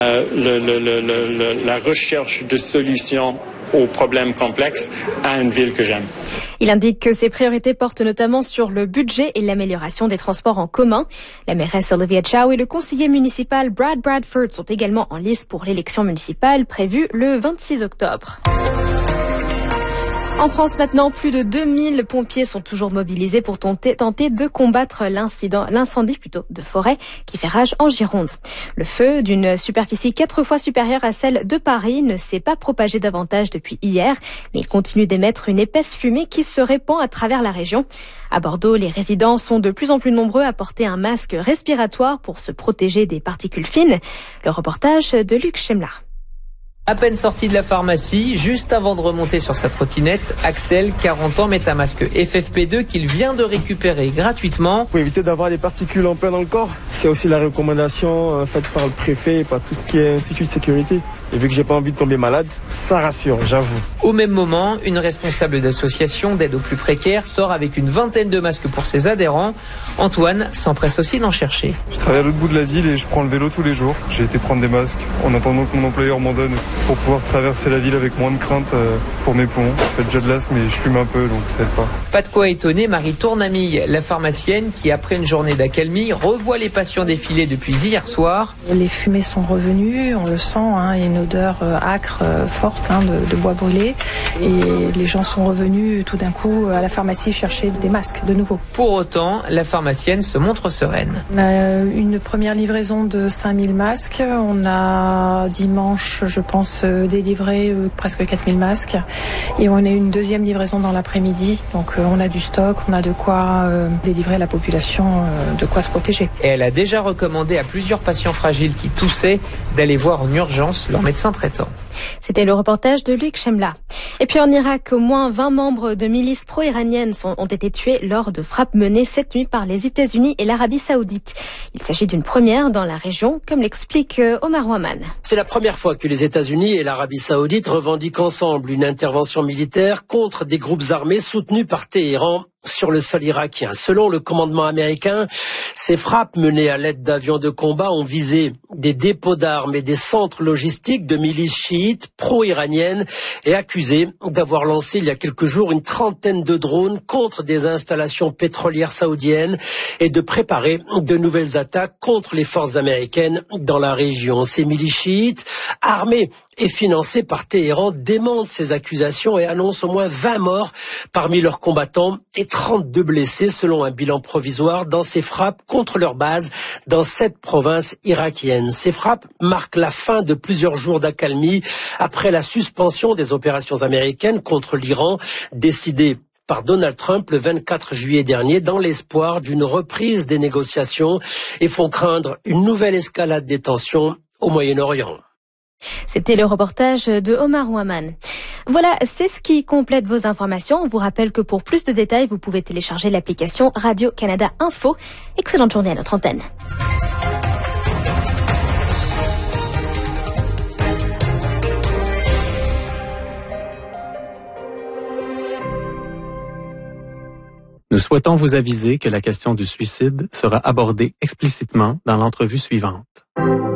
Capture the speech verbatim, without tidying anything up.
Euh, le, le, le, le, la recherche de solutions aux problèmes complexes à une ville que j'aime. Il indique que ses priorités portent notamment sur le budget et l'amélioration des transports en commun. La mairesse Olivia Chow et le conseiller municipal Brad Bradford sont également en lice pour l'élection municipale prévue le vingt-six octobre. En France maintenant, plus de deux mille pompiers sont toujours mobilisés pour tenter, tenter de combattre l'incident, l'incendie plutôt de forêt qui fait rage en Gironde. Le feu, d'une superficie quatre fois supérieure à celle de Paris, ne s'est pas propagé davantage depuis hier, mais il continue d'émettre une épaisse fumée qui se répand à travers la région. À Bordeaux, les résidents sont de plus en plus nombreux à porter un masque respiratoire pour se protéger des particules fines. Le reportage de Luc Chemla. À peine sorti de la pharmacie, juste avant de remonter sur sa trottinette, Axel, quarante ans, met un masque F F P deux qu'il vient de récupérer gratuitement. Pour éviter d'avoir des particules en plein dans le corps, c'est aussi la recommandation euh, faite par le préfet et par tout ce qui est institut de sécurité. Et vu que j'ai pas envie de tomber malade, ça rassure, j'avoue. Au même moment, une responsable d'association d'aide aux plus précaires sort avec une vingtaine de masques pour ses adhérents. Antoine s'empresse aussi d'en chercher. Je travaille à l'autre bout de la ville et je prends le vélo tous les jours. J'ai été prendre des masques en attendant que mon employeur m'en donne pour pouvoir traverser la ville avec moins de crainte pour mes poumons. Ça fait déjà de l'asthme mais je fume un peu donc ça aide pas. Pas de quoi étonner Marie Tournamille, la pharmacienne qui, après une journée d'accalmie, revoit les patients défiler depuis hier soir. Les fumées sont revenues, on le sent, hein, il y a une odeur euh, âcre, euh, forte hein, de, de bois brûlé. Et les gens sont revenus tout d'un coup à la pharmacie chercher des masques de nouveau. Pour autant, la pharmacienne se montre sereine. On a une première livraison de cinq mille masques. On a dimanche, je pense, délivré euh, presque quatre mille masques. Et on a une deuxième livraison dans l'après-midi. Donc euh, on a du stock, on a de quoi euh, délivrer à la population, euh, de quoi se protéger. Et elle a déjà recommandé à plusieurs patients fragiles qui toussaient d'aller voir en urgence leur médecin traitant. C'était le reportage de Luc Chemla. Et puis en Irak, au moins vingt membres de milices pro-iraniennes sont, ont été tués lors de frappes menées cette nuit par les États-Unis et l'Arabie Saoudite. Il s'agit d'une première dans la région, comme l'explique Omar Ouaman. C'est la première fois que les États-Unis et l'Arabie Saoudite revendiquent ensemble une intervention militaire contre des groupes armés soutenus par Téhéran sur le sol irakien. Selon le commandement américain, ces frappes menées à l'aide d'avions de combat ont visé des dépôts d'armes et des centres logistiques de milices chiites pro-iraniennes et accusé d'avoir lancé il y a quelques jours une trentaine de drones contre des installations pétrolières saoudiennes et de préparer de nouvelles attaques contre les forces américaines dans la région. Ces milices chiites, armées et financées par Téhéran, démentent ces accusations et annoncent au moins vingt morts parmi leurs combattants et trente-deux blessés selon un bilan provisoire dans ces frappes contre leur base dans sept provinces irakiennes. Ces frappes marquent la fin de plusieurs jours d'accalmie après la suspension des opérations américaines contre l'Iran décidée par Donald Trump le vingt-quatre juillet dernier dans l'espoir d'une reprise des négociations et font craindre une nouvelle escalade des tensions au Moyen-Orient. C'était le reportage de Omar Ouaman. Voilà, c'est ce qui complète vos informations. On vous rappelle que pour plus de détails, vous pouvez télécharger l'application Radio-Canada Info. Excellente journée à notre antenne. Nous souhaitons vous aviser que la question du suicide sera abordée explicitement dans l'entrevue suivante.